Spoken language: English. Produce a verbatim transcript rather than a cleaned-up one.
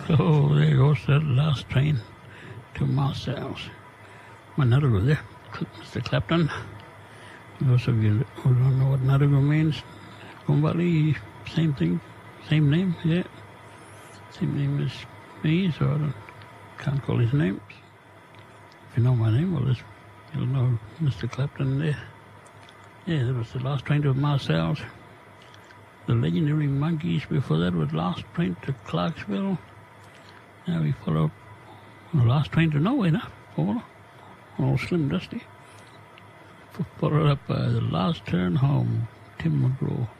So there goes that last train to Marseilles. My Nadago there, Mister Clapton. Those of you who don't know what Nadago means, Kumbali, same thing, same name, yeah. Same name as me, so I don't, can't call his name. If you know my name, well, you'll know Mister Clapton there. Yeah, that was the last train to Marseilles. The legendary Monkeys before that was last train to Clarksville. Now we follow the last train to nowhere now. Follow. All Slim Dusty. Followed up by the last turn home, Tim McGraw.